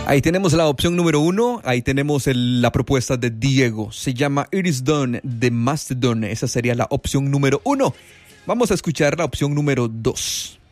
Ahí tenemos la opción número 1, ahí tenemos la propuesta de Diego. Se llama It Is Done de Mastodon. Esa sería la opción número 1. Vamos a escuchar la opción número 2.